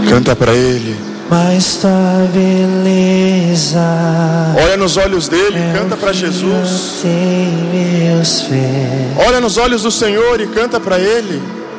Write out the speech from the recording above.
Canta para Ele. Mas tua beleza, olha nos olhos dele e canta para Jesus. Olha Olha nos olhos do Senhor e canta para Ele.